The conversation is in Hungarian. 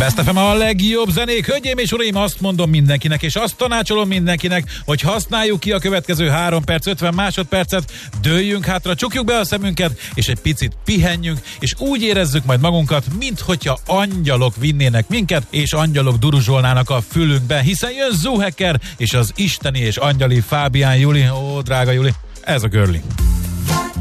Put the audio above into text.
Best FM a legjobb zenék. Hölgyeim és uraim, azt mondom mindenkinek, és azt tanácsolom mindenkinek, hogy használjuk ki a következő 3 perc, 50 másodpercet, dőljünk hátra, csukjuk be a szemünket, és egy picit pihenjünk, és úgy érezzük majd magunkat, minthogyha angyalok vinnének minket, és angyalok duruzsolnának a fülünkbe, hiszen jön Zoo Hacker, és az isteni és angyali Fábián Juli. Ó, drága Juli, ez a Girly.